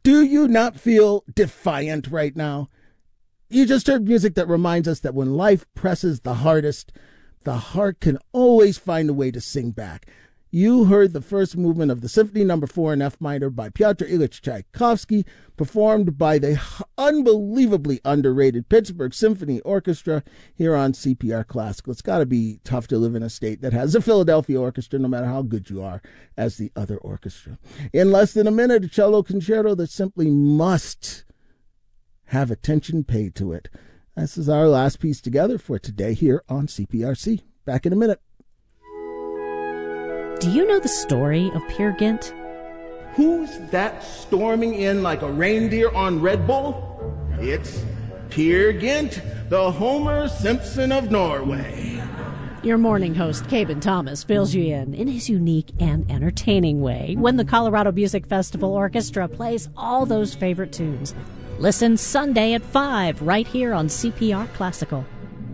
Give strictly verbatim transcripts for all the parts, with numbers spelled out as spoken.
Do you not feel defiant right now? You just heard music that reminds us that when life presses the hardest, the heart can always find a way to sing back. You heard the first movement of the Symphony Number Four in F minor by Pyotr Ilyich Tchaikovsky, performed by the unbelievably underrated Pittsburgh Symphony Orchestra here on C P R Classical. It's got to be tough to live in a state that has a Philadelphia orchestra, no matter how good you are as the other orchestra. In less than a minute, a cello concerto that simply must have attention paid to it. This is our last piece together for today here on C P R C. Back in a minute. Do you know the story of Peer Gynt? Who's that storming in like a reindeer on Red Bull? It's Peer Gynt, the Homer Simpson of Norway. Your morning host, Cabin Thomas, fills you in in his unique and entertaining way when the Colorado Music Festival Orchestra plays all those favorite tunes. Listen Sunday at five right here on C P R Classical.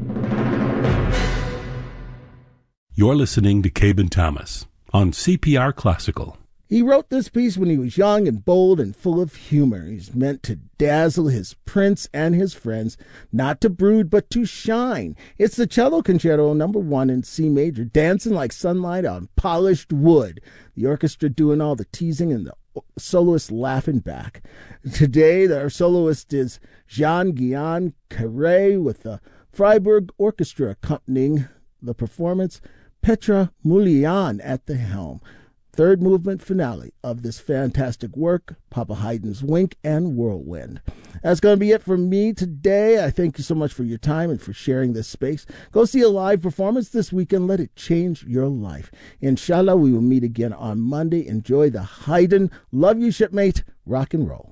You're listening to Cabin Thomas on C P R Classical. He wrote this piece when he was young and bold and full of humor. He's meant to dazzle his prince and his friends, not to brood but to shine. It's the Cello Concerto number one in C major, dancing like sunlight on polished wood. The orchestra doing all the teasing and the soloist laughing back. Today, our soloist is Jean-Guion Carré with the Freiburg Orchestra accompanying the performance, Petra Mulian at the helm. Third movement finale of this fantastic work, Papa Haydn's Wink and Whirlwind. That's going to be it from me today. I thank you so much for your time and for sharing this space. Go see a live performance this weekend. Let it change your life. Inshallah, we will meet again on Monday. Enjoy the Haydn. Love you, shipmate. Rock and roll.